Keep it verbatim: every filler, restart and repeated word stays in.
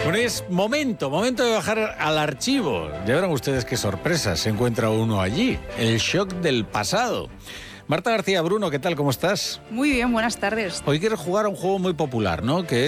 Bueno, es momento, momento de bajar al archivo. Ya verán ustedes qué sorpresa se encuentra uno allí. El shock del pasado. Marta García Bruno, ¿qué tal? ¿Cómo estás? Muy bien, buenas tardes. Hoy quieres jugar a un juego muy popular, ¿no? Que